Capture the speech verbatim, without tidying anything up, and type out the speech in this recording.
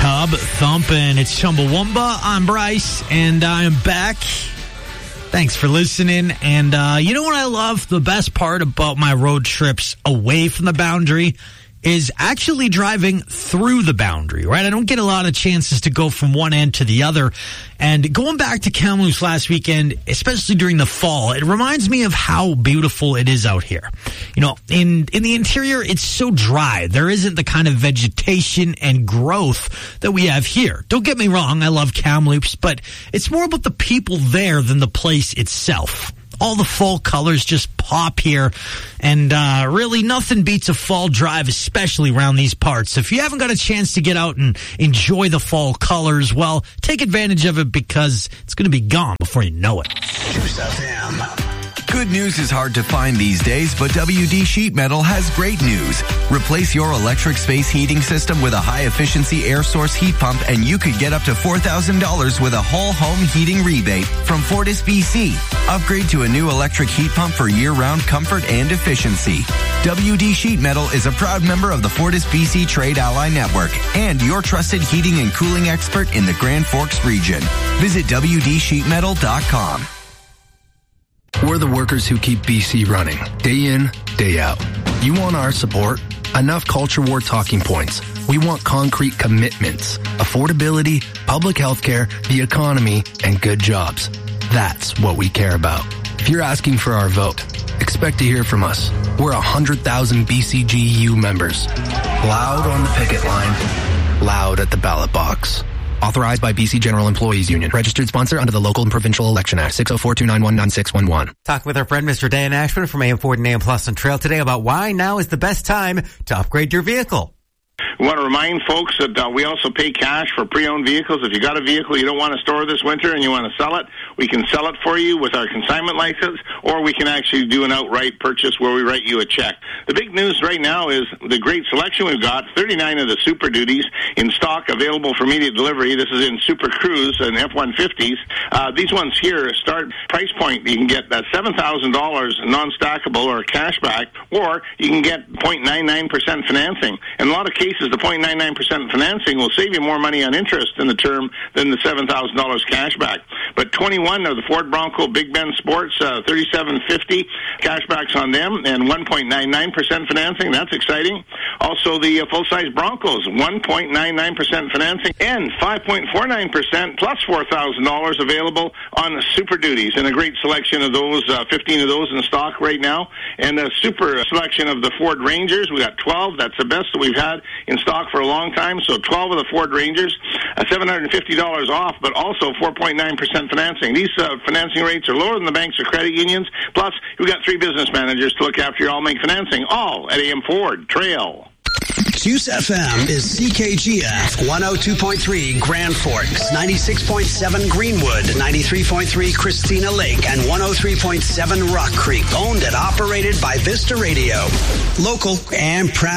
Tub thumping. It's Chumbawamba. I'm Bryce, and I am back. Thanks for listening. And uh, you know what I love? The best part about my road trips away from the boundary is actually driving through the boundary, right? I don't get a lot of chances to go from one end to the other. And going back to Kamloops last weekend, especially during the fall, it reminds me of how beautiful it is out here. You know, in, in the interior, it's so dry. There isn't the kind of vegetation and growth that we have here. Don't get me wrong, I love Kamloops, but it's more about the people there than the place itself. All the fall colors just pop here, and uh, really nothing beats a fall drive, especially around these parts. If you haven't got a chance to get out and enjoy the fall colors, well, take advantage of it because it's going to be gone before you know it. Juice F M. Good news is hard to find these days, but W D Sheet Metal has great news. Replace your electric space heating system with a high-efficiency air source heat pump, and you could get up to four thousand dollars with a whole home heating rebate from Fortis B C. Upgrade to a new electric heat pump for year-round comfort and efficiency. W D Sheet Metal is a proud member of the Fortis B C Trade Ally Network and your trusted heating and cooling expert in the Grand Forks region. Visit W D sheet metal dot com. We're the workers who keep B C running, day in, day out. You want our support? Enough culture war talking points. We want concrete commitments, affordability, public health care, the economy, and good jobs. That's what we care about. If you're asking for our vote, expect to hear from us. We're one hundred thousand B C G U members. Loud on the picket line, loud at the ballot box. Authorized by B C General Employees Union. Registered sponsor under the Local and Provincial Election Act. six oh four, two nine one, nine six one one. Talk with our friend Mister Dan Ashman from A M Ford and A M Plus on Trail today about why now is the best time to upgrade your vehicle. We want to remind folks that uh, we also pay cash for pre-owned vehicles. If you got a vehicle you don't want to store this winter and you want to sell it, we can sell it for you with our consignment license, or we can actually do an outright purchase where we write you a check. The big news right now is the great selection we've got, thirty-nine of the Super Duties in stock available for immediate delivery. This is in Super Cruise and F one fifties. Uh, these ones here start price point. You can get uh, seven thousand dollars non-stackable or cashback, or you can get zero point nine nine percent financing. In a lot of cases, the zero point nine nine percent financing will save you more money on interest in the term than the seven thousand dollars cashback. But twenty-one of the Ford Bronco Big Bend Sports, uh, thirty-seven fifty cashbacks on them, and one point nine nine percent financing. That's exciting. Also, the uh, full-size Broncos, one point nine nine percent financing, and five point four nine percent plus four thousand dollars available on the Super Duties, and a great selection of those, uh, fifteen of those in stock right now, and a super selection of the Ford Rangers. We got twelve. That's the best that we've had in stock for a long time. So twelve of the Ford Rangers, uh, seven hundred fifty dollars off, but also four point nine percent financing. These uh, financing rates are lower than the banks or credit unions. Plus, we've got three business managers to look after your all-make financing, all at A M Ford Trail. Juice F M is C K G F one oh two point three Grand Forks, ninety-six point seven Greenwood, ninety-three point three Christina Lake, and one oh three point seven Rock Creek. Owned and operated by Vista Radio. Local and proud.